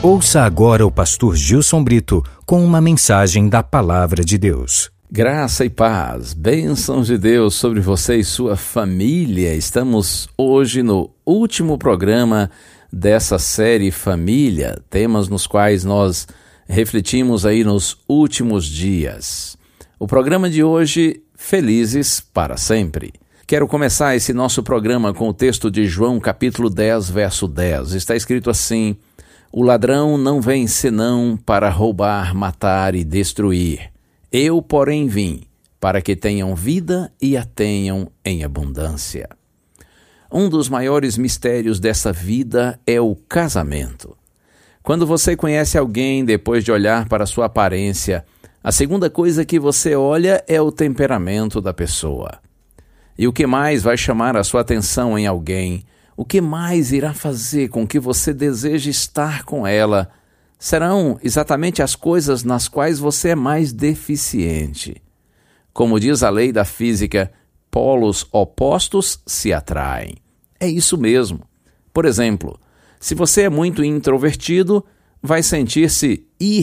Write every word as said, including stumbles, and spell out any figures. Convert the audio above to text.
Ouça agora o pastor Gilson Brito com uma mensagem da Palavra de Deus. Graça e paz, bênçãos de Deus sobre você e sua família. Estamos hoje no último programa dessa série Família, temas nos quais nós refletimos aí nos últimos dias. O programa de hoje, Felizes para Sempre. Quero começar esse nosso programa com o texto de João, capítulo dez, verso dez. Está escrito assim: o ladrão não vem senão para roubar, matar e destruir. Eu, porém, vim para que tenham vida e a tenham em abundância. Um dos maiores mistérios dessa vida é o casamento. Quando você conhece alguém, depois de olhar para sua aparência, a segunda coisa que você olha é o temperamento da pessoa. E o que mais vai chamar a sua atenção em alguém, o que mais irá fazer com que você deseje estar com ela, serão exatamente as coisas nas quais você é mais deficiente. Como diz a lei da física, polos opostos se atraem. É isso mesmo. Por exemplo, se você é muito introvertido, vai sentir-se